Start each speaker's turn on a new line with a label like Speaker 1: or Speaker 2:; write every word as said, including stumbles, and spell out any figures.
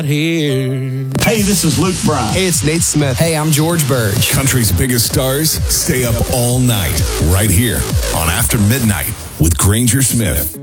Speaker 1: here.
Speaker 2: Hey, this is Luke Bryan.
Speaker 3: Hey, it's Nate Smith.
Speaker 4: Hey, I'm George Burge.
Speaker 5: Country's biggest stars stay up all night right here on After Midnight with Granger Smith.